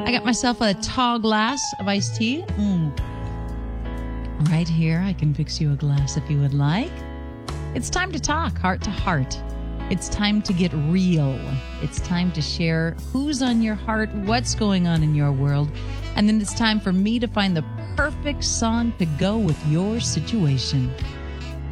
I got myself a tall glass of iced tea. Right here, I can fix you a glass if you would like. It's time to talk heart to heart. It's time to get real. It's time to share who's on your heart, what's going on in your world. And then it's time for me to find the perfect song to go with your situation.